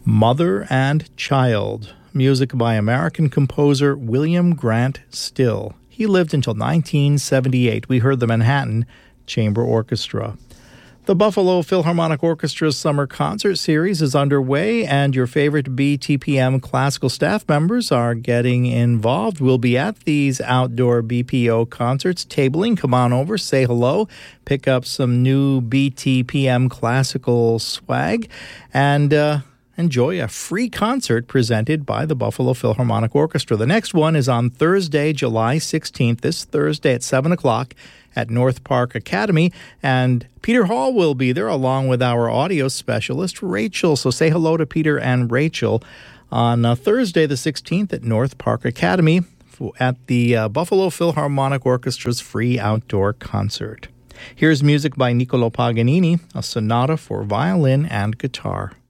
Mother and Child, music by American composer William Grant Still. He lived until 1978. We heard the Manhattan Chamber Orchestra. The Buffalo Philharmonic Orchestra's summer concert series is underway, and your favorite BTPM classical staff members are getting involved. We'll be at these outdoor BPO concerts, tabling. Come on over, say hello, pick up some new BTPM classical swag, and enjoy a free concert presented by the Buffalo Philharmonic Orchestra. The next one is on Thursday, July 16th, this Thursday at 7 o'clock at North Park Academy. And Peter Hall will be there along with our audio specialist, Rachel. So say hello to Peter and Rachel on Thursday the 16th at North Park Academy at the Buffalo Philharmonic Orchestra's free outdoor concert. Here's music by Niccolò Paganini, a sonata for violin and guitar.